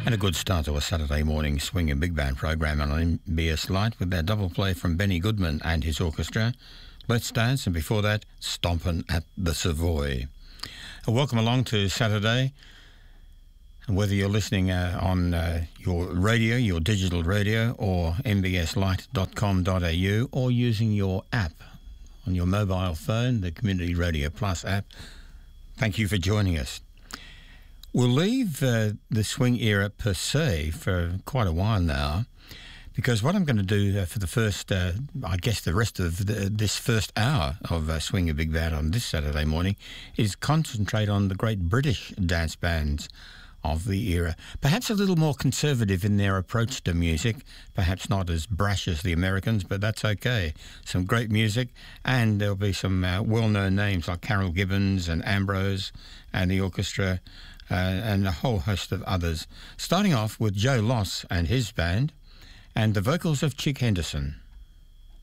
And a good start to a Saturday morning swing and big band program on MBS Light with their double play from Benny Goodman and his orchestra, Let's Dance, and before that, Stompin' at the Savoy. Welcome along to Saturday. And whether you're listening on your radio, your digital radio, or mbslight.com.au, or using your app on your mobile phone, the Community Radio Plus app, thank you for joining us. We'll leave the swing era per se for quite a while now, because what I'm going to do for the first, I guess the rest of this first hour of Swing and Big Band on this Saturday morning is concentrate on the great British dance bands of the era. Perhaps a little more conservative in their approach to music, perhaps not as brash as the Americans, but that's okay. Some great music, and there'll be some well-known names like Carol Gibbons and Ambrose and the orchestra, and a whole host of others. Starting off with Joe Loss and his band, and the vocals of Chick Henderson.